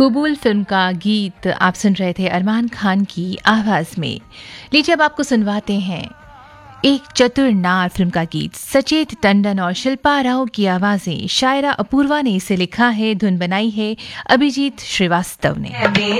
कबूल फिल्म का गीत आप सुन रहे थे अरमान खान की आवाज में। लीजिए अब आपको सुनवाते हैं एक चतुर नार फिल्म का गीत। सचेत टंडन और शिल्पा राव की आवाजें, शायरा अपूर्वा ने इसे लिखा है, धुन बनाई है अभिजीत श्रीवास्तव ने।